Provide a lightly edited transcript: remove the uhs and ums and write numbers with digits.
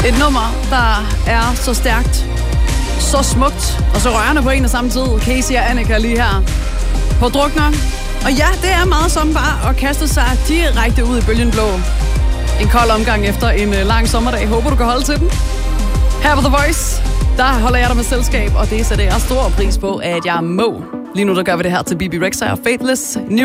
Et nummer, der er så stærkt, så smukt og så rørende på en og samme tid. Casey og Annika lige her på Drukner. Og ja, det er meget som bare at kaste sig direkte ud i bølgen blå. En kold omgang efter en lang sommerdag. Håber, du kan holde til den. Her på The Voice, der holder jeg dig med selskab, og det sætter jeg stor pris på, at jeg må. Lige nu, der gør vi det her til Bibi Rexha og Faithless.